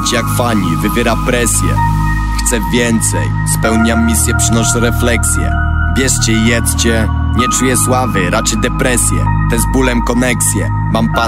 życie jak fani, wywiera presję. Chcę więcej, spełniam misję, przynoszę refleksję. Bierzcie i jedzcie, nie czuję sławy, raczej depresję. Te z bólem koneksje, mam pas